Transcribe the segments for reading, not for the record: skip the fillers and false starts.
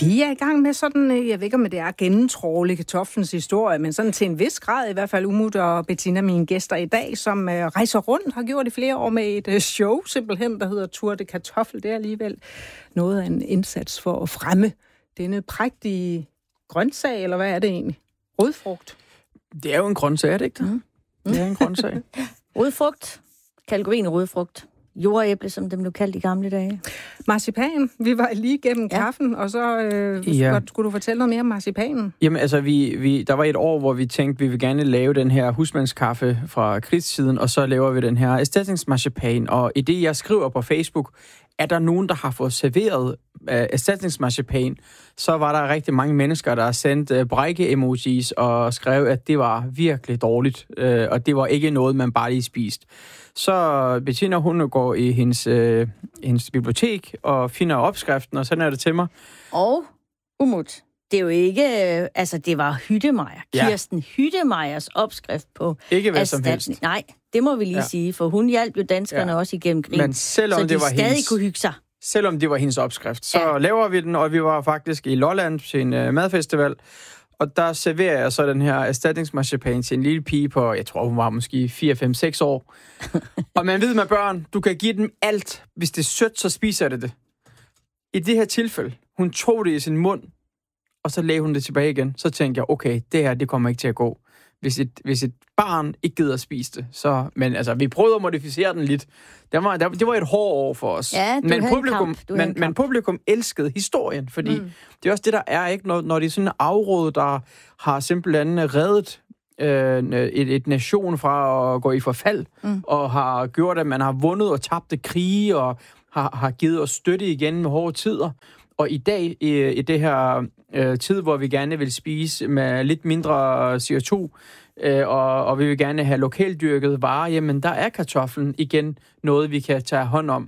Vi er i gang med sådan, jeg ved ikke om det er gennemtråle kartoflens historie, men sådan til en vis grad i hvert fald. Umut og Bettina, mine gæster i dag, som rejser rundt, har gjort i flere år med et show simpelthen, der hedder Tour de Kartoffel. Det er alligevel noget af en indsats for at fremme denne prægtige grøntsag, eller hvad er det egentlig? Rødfrugt? Det er jo en grøntsag, er det ikke det? Det er en grøntsag. Rødfrugt. Kategorien rødfrugt. Jordæble, som dem blev kaldt i gamle dage. Marcipan. Vi var lige gennem kaffen, og så skulle du fortælle noget mere om marcipanen? Jamen altså, der var et år, hvor vi tænkte, vi vil gerne lave den her husmandskaffe fra kridtiden, og så laver vi den her erstatningsmarcipan. Og i det, jeg skriver på Facebook, er der nogen, der har fået serveret erstatningsmarcipan, så var der rigtig mange mennesker, der har sendt brække-emojis og skrev, at det var virkelig dårligt, og det var ikke noget, man bare lige spiste. Så Bettina, hun går i hendes bibliotek og finder opskriften, og sender det til mig. Og Umut, det er jo ikke, det var Hyttemeier. Ja. Kirsten Hyttemeyers opskrift på ikke hvad som helst. Nej, det må vi lige sige, for hun hjalp jo danskerne også igennem krigen. Men selvom så det var stadig kunne hygge sig. Selvom det var hendes opskrift, så laver vi den, og vi var faktisk i Lolland til en madfestival, og der serverer jeg så den her erstatningsmarcipan til en lille pige på, jeg tror hun var måske 4, 5, 6 år. Og man ved med børn, du kan give dem alt. Hvis det er sødt, så spiser det. I det her tilfælde, hun tog det i sin mund, og så lagde hun det tilbage igen. Så tænkte jeg, okay, det her, det kommer ikke til at gå. Hvis et barn ikke gider at spise det, så... Men altså, vi prøvede at modificere den lidt. Det var et hårdt år for os. Ja, men publikum elskede historien, fordi det er også det, der er, ikke? Når det er sådan en afråd, der har simpelthen reddet et nation fra at gå i forfald, og har gjort, at man har vundet og tabte krige, og har givet os støtte igen med hårde tider. Og i dag, i det her tid, hvor vi gerne vil spise med lidt mindre CO2, og vi vil gerne have lokaldyrket varer, jamen der er kartoflen igen noget, vi kan tage hånd om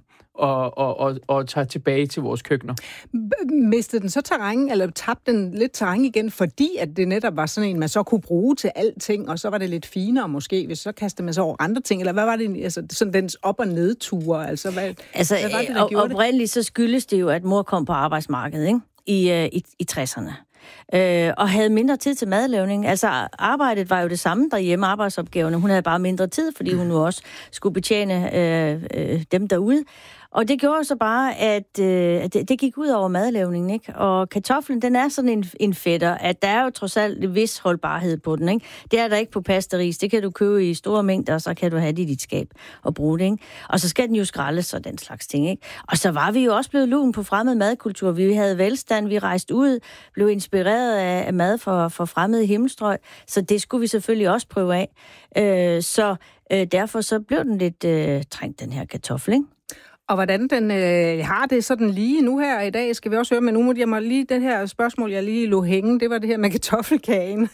og tage tilbage til vores køkkener. Mistede den så terræn, eller tabte den lidt terræn igen, fordi at det netop var sådan en, man så kunne bruge til alting, og så var det lidt finere måske, hvis så kastede man så over andre ting, eller hvad var det, altså sådan dens op- og nedture, altså hvad var det, der gjorde det? Oprindeligt så skyldes det jo, at mor kom på arbejdsmarkedet, ikke? I 60'erne. Og havde mindre tid til madlavning. Altså, arbejdet var jo det samme derhjemme, arbejdsopgaverne. Hun havde bare mindre tid, fordi hun nu også skulle betjene dem derude. Og det gjorde så bare, at det gik ud over madlavningen, ikke? Og kartoflen, den er sådan en fætter, at der er jo trods alt en vis holdbarhed på den, ikke? Det er der ikke på pastaris. Det kan du købe i store mængder, og så kan du have det i dit skab og bruge det, ikke? Og så skal den jo skraldes og den slags ting, ikke? Og så var vi jo også blevet lun på fremmed madkultur. Vi havde velstand, vi rejste ud, blev inspireret af mad for fremmede himmelstrøg, så det skulle vi selvfølgelig også prøve af. Derfor så blev den lidt trængt, den her kartoffel, ikke? Og hvordan den har det sådan lige nu her i dag, skal vi også høre, men nu må jeg lige det her spørgsmål, jeg lige lå hænge, det var det her med kartoffelkagen.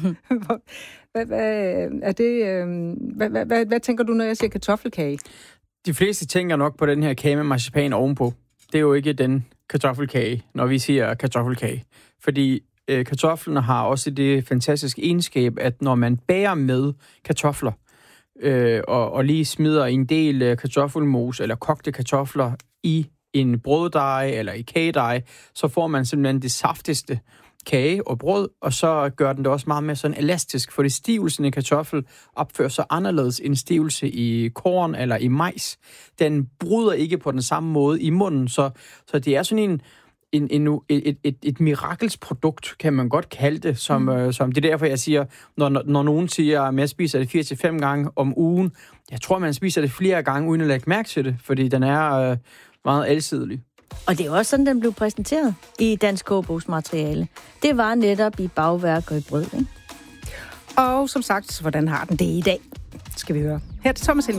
Hvad tænker du, når jeg siger kartoffelkage? De fleste tænker nok på den her kage med marcipan ovenpå. Det er jo ikke den kartoffelkage, når vi siger kartoffelkage. Fordi kartoflerne har også det fantastiske egenskab, at når man bager med kartofler, og lige smider en del kartoffelmos eller kogte kartofler i en brøddej eller i kagedej, så får man simpelthen det saftigste kage og brød, og så gør den det også meget mere sådan elastisk, fordi stivelsen i kartoffel opfører sig anderledes end stivelse i korn eller i majs. Den bryder ikke på den samme måde i munden, så det er sådan et mirakelsprodukt, kan man godt kalde det, som det er derfor, jeg siger, når nogen siger, at jeg spiser det 4-5 gange om ugen, jeg tror, man spiser det flere gange, uden at lægge mærke til det, fordi den er meget alsidig. Og det er også sådan, den blev præsenteret i Dansk Kogebogsmateriale. Det var netop i bagværk og i brød, ikke? Og som sagt, hvordan har den det i dag? Skal vi høre. Her til Thomas